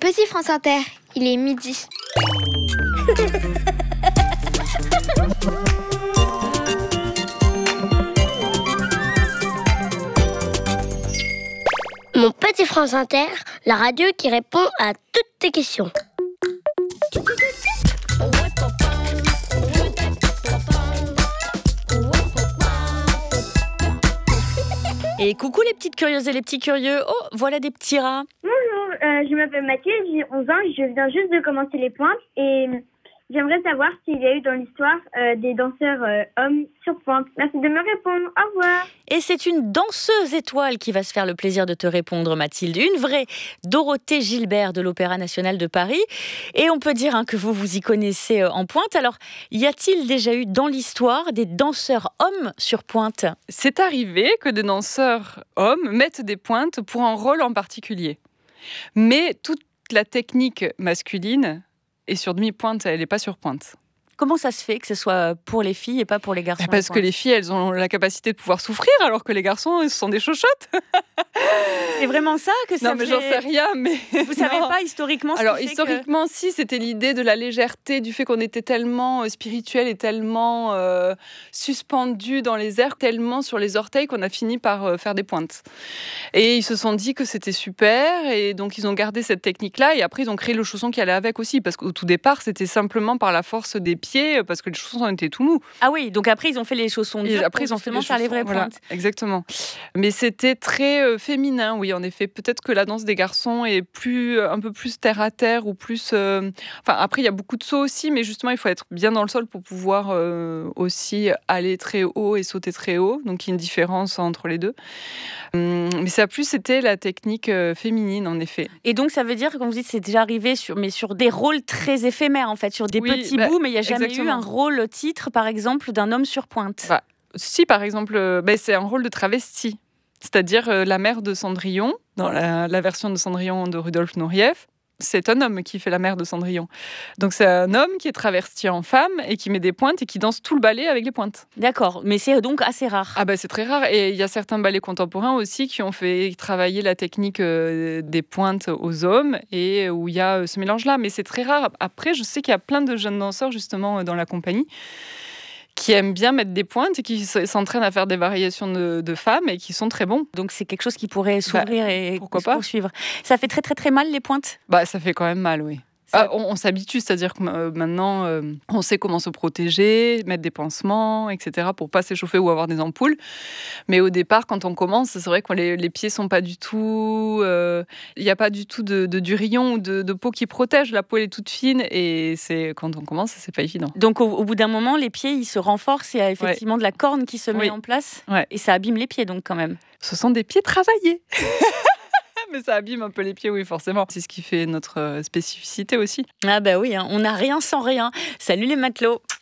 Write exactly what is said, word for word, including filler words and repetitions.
Petit France Inter, il est midi. Mon Petit France Inter, la radio qui répond à toutes tes questions. Et coucou les petites curieuses et les petits curieux. Oh, voilà des petits rats. Bonjour, euh, je m'appelle Mathieu, j'ai onze ans, je viens juste de commencer les pointes et j'aimerais savoir s'il y a eu dans l'histoire euh, des danseurs euh, hommes sur pointe. Merci de me répondre, au revoir. Et c'est une danseuse étoile qui va se faire le plaisir de te répondre, Mathilde. Une vraie Dorothée Gilbert de l'Opéra National de Paris. Et on peut dire hein, que vous vous y connaissez en pointe. Alors, y a-t-il déjà eu dans l'histoire des danseurs hommes sur pointe ? C'est arrivé que des danseurs hommes mettent des pointes pour un rôle en particulier. Mais toute la technique masculine est sur demi-pointe, elle n'est pas sur pointe. Comment ça se fait que ce soit pour les filles et pas pour les garçons ? Parce que les filles, elles ont la capacité de pouvoir souffrir, alors que les garçons, ils sont des chochottes. C'est vraiment ça que ça Non, mais fait... j'en sais rien, mais... Vous savez non. pas historiquement ce Alors, qui fait historiquement, que... si, c'était l'idée de la légèreté, du fait qu'on était tellement euh, spirituel et tellement euh, suspendu dans les airs, tellement sur les orteils qu'on a fini par euh, faire des pointes. Et ils se sont dit que c'était super, et donc ils ont gardé cette technique-là, et après, ils ont créé le chausson qui allait avec aussi, parce qu'au tout départ, c'était simplement par la force des pieds, parce que les chaussons en étaient tout mous. Ah oui, donc après, ils ont fait les chaussons durs, et après, ils ont fait les, faire les vraies voilà, pointes. Exactement. Mais c'était très euh, féminin, oui, en effet. Peut-être que la danse des garçons est plus, un peu plus terre à terre ou plus. Euh... Enfin, après, il y a beaucoup de sauts aussi, mais justement, il faut être bien dans le sol pour pouvoir euh, aussi aller très haut et sauter très haut. Donc, il y a une différence entre les deux. Hum, mais ça, plus, c'était la technique euh, féminine, en effet. Et donc, ça veut dire que, comme vous dites, c'est déjà arrivé sur, mais sur des rôles très éphémères, en fait, sur des oui, petits bah, bouts, mais il n'y a jamais exactement. eu un rôle titre, par exemple, d'un homme sur pointe. Bah, si, par exemple, euh, bah, c'est un rôle de travesti. C'est-à-dire euh, la mère de Cendrillon, dans la, la version de Cendrillon de Rudolf Nureyev, c'est un homme qui fait la mère de Cendrillon. Donc c'est un homme qui est travesti en femme et qui met des pointes et qui danse tout le ballet avec les pointes. D'accord, mais c'est donc assez rare. Ah bah c'est très rare, et il y a certains ballets contemporains aussi qui ont fait travailler la technique euh, des pointes aux hommes et où il y a euh, ce mélange-là, mais c'est très rare. Après, je sais qu'il y a plein de jeunes danseurs justement euh, dans la compagnie qui aiment bien mettre des pointes et qui s'entraînent à faire des variations de, de femmes et qui sont très bons. Donc c'est quelque chose qui pourrait s'ouvrir bah, et pourquoi se pas. poursuivre. Ça fait très très très mal les pointes ? Bah ça fait quand même mal, oui. Ça... Ah, on, on s'habitue, c'est-à-dire que euh, maintenant, euh, on sait comment se protéger, mettre des pansements, et cetera, pour pas s'échauffer ou avoir des ampoules. Mais au départ, quand on commence, c'est vrai que les, les pieds sont pas du tout... Il euh, n'y a pas du tout de, de durillon ou de, de peau qui protège. La peau, elle est toute fine et c'est, quand on commence, c'est pas évident. Donc, au, au bout d'un moment, les pieds, ils se renforcent. Il y a effectivement ouais. de la corne qui se met oui. en place. Ouais. Et ça abîme les pieds, donc, quand même. Ce sont des pieds travaillés. Mais ça abîme un peu les pieds, oui, forcément. C'est ce qui fait notre spécificité aussi. Ah bah oui, hein, on n'a rien sans rien. Salut les matelots.